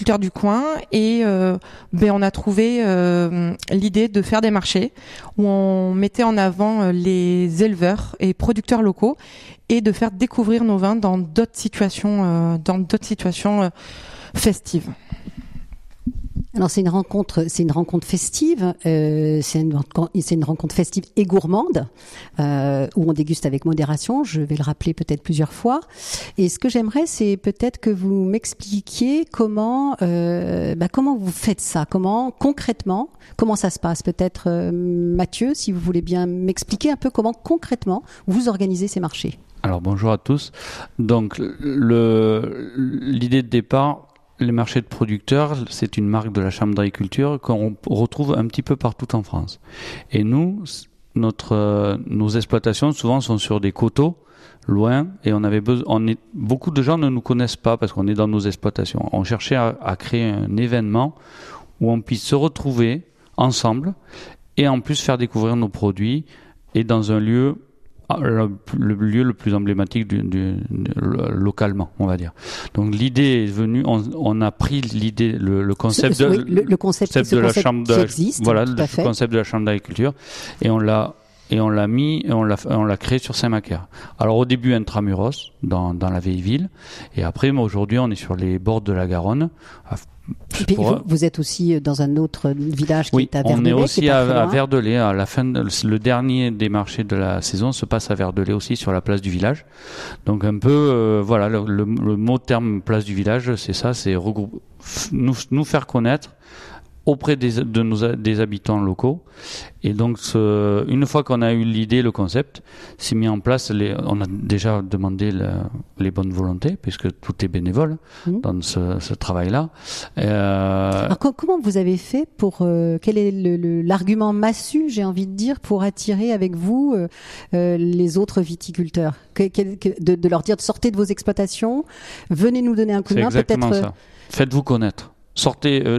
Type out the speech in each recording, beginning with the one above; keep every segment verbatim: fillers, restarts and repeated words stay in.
viticulteurs du coin et euh, ben on a trouvé euh, l'idée de faire des marchés où on mettait en avant les éleveurs et producteurs locaux et de faire découvrir nos vins dans d'autres situations, euh, dans d'autres situations euh, festives. Alors c'est une rencontre, c'est une rencontre festive, euh, c'est, une, c'est une rencontre festive et gourmande euh, où on déguste avec modération. Je vais le rappeler peut-être plusieurs fois. Et ce que j'aimerais, c'est peut-être que vous m'expliquiez comment, euh, bah, comment vous faites ça, comment concrètement, comment ça se passe. Peut-être euh, Mathieu, si vous voulez bien m'expliquer un peu comment concrètement vous organisez ces marchés. Alors bonjour à tous. Donc le, l'idée de départ. Les marchés de producteurs, c'est une marque de la Chambre d'agriculture qu'on retrouve un petit peu partout en France. Et nous, notre, euh, nos exploitations souvent sont sur des coteaux, loin, et on avait besoin, on est, beaucoup de gens ne nous connaissent pas parce qu'on est dans nos exploitations. On cherchait à, à créer un événement où on puisse se retrouver ensemble et en plus faire découvrir nos produits et dans un lieu Le, le lieu le plus emblématique du, du, du, localement, on va dire. Donc l'idée est venue, on, on a pris l'idée, le, le concept ce, de, oui, le, le concept, concept de la chambre de, existe, voilà, le fait. concept de la chambre d'agriculture, et on l'a et on l'a mis, et on l'a, on l'a créé sur Saint-Macaire. Alors au début intramuros, dans dans la vieille ville, et après, moi, aujourd'hui, on est sur les bords de la Garonne. Et puis, vous, vous êtes aussi dans un autre village qui oui, est à Verdelais. On est aussi est à, à Verdelais. À la fin, de, le dernier des marchés de la saison se passe à Verdelais aussi, sur la place du village. Donc un peu, euh, voilà, le, le, le mot terme place du village, c'est ça, c'est regrouper, nous, nous faire connaître auprès des, de nos, des habitants locaux. Et donc, ce, une fois qu'on a eu l'idée, le concept, s'est mis en place, les, on a déjà demandé le, les bonnes volontés, puisque tout est bénévole mmh. dans ce, ce travail-là. Euh... Alors, comment vous avez fait pour, euh, quel est le, le, l'argument massu, j'ai envie de dire, pour attirer avec vous euh, euh, les autres viticulteurs, que, que, de, de leur dire, sortez de vos exploitations, venez nous donner un coup de main, peut-être. C'est exactement ça. Faites-vous connaître. Sortez... Euh,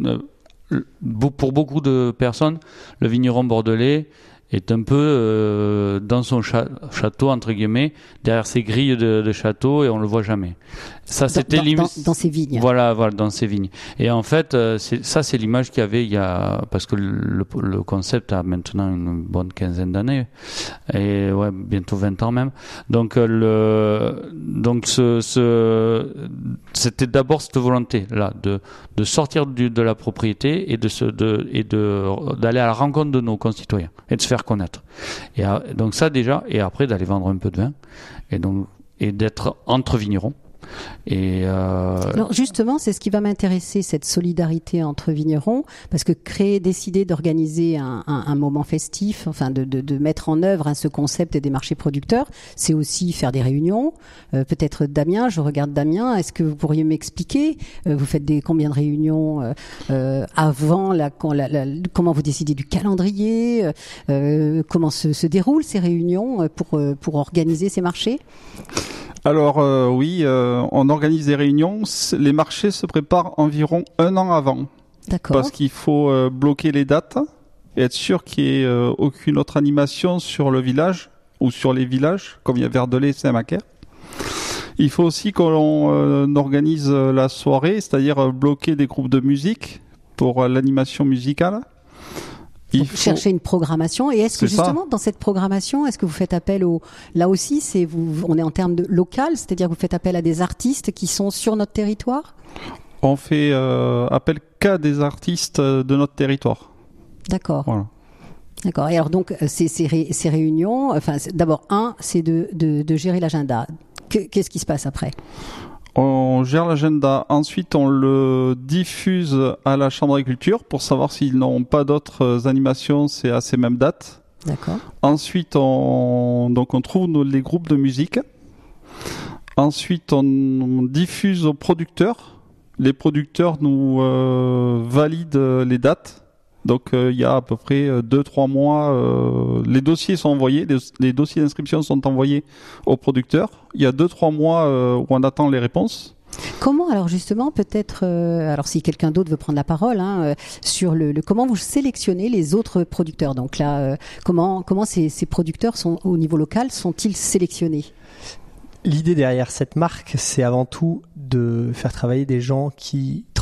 pour beaucoup de personnes, le vigneron bordelais est un peu euh, dans son cha- château, entre guillemets, derrière ses grilles de, de château, et on le voit jamais. Ça, dans, c'était dans, l'im... dans, dans ses vignes. Voilà, voilà, dans ses vignes. Et en fait, euh, c'est, ça, c'est l'image qu'il y avait il y a, parce que le, le concept a maintenant une bonne quinzaine d'années, et ouais, bientôt vingt ans même. Donc, euh, le, donc, ce, ce, c'était d'abord cette volonté-là, de, de sortir du, de la propriété et de se, de, et de, d'aller à la rencontre de nos concitoyens et de se faire connaître. Et donc ça déjà, et après d'aller vendre un peu de vin, et donc et d'être entre vignerons. Et euh... Alors justement, c'est ce qui va m'intéresser, cette solidarité entre vignerons, parce que créer, décider d'organiser un, un, un moment festif, enfin de, de, de mettre en œuvre hein, ce concept des marchés producteurs, c'est aussi faire des réunions. Euh, peut-être Damien, je regarde Damien, est-ce que vous pourriez m'expliquer, euh, vous faites des combien de réunions euh, euh, avant, la, la, la, comment vous décidez du calendrier, euh, comment se, se déroulent ces réunions pour, pour organiser ces marchés? Alors euh, oui, euh, on organise des réunions. Les marchés se préparent environ un an avant. D'accord. Parce qu'il faut euh, bloquer les dates et être sûr qu'il n'y ait euh, aucune autre animation sur le village ou sur les villages, comme il y a Verdelais et Saint-Macaire. Il faut aussi qu'on euh, organise la soirée, c'est-à-dire euh, bloquer des groupes de musique pour euh, l'animation musicale. Il faut chercher une programmation. Et est-ce que c'est justement ça. Dans cette programmation, est-ce que vous faites appel au, là aussi, c'est vous, on est en termes de local, c'est-à-dire que vous faites appel à des artistes qui sont sur notre territoire? On fait euh, appel qu'à des artistes de notre territoire. D'accord. Voilà. D'accord. Et alors donc ces, ces, ré, ces réunions, enfin d'abord un, c'est de, de, de gérer l'agenda. Que, qu'est-ce qui se passe après? On gère l'agenda. Ensuite, on le diffuse à la Chambre d'agriculture pour savoir s'ils n'ont pas d'autres animations, c'est à ces mêmes dates. D'accord. Ensuite, on, donc on trouve nos, les groupes de musique. Ensuite, on, on diffuse aux producteurs. Les producteurs nous euh, valident les dates. Donc, il euh, y a à peu près deux trois mois, euh, les dossiers sont envoyés, les, les dossiers d'inscription sont envoyés aux producteurs. Il y a deux trois mois euh, où on attend les réponses. Comment alors justement peut-être, euh, alors si quelqu'un d'autre veut prendre la parole, hein, euh, sur le, le comment vous sélectionnez les autres producteurs. Donc là, euh, comment comment ces, ces producteurs sont au niveau local sont-ils sélectionnés? L'idée derrière cette marque, c'est avant tout de faire travailler des gens qui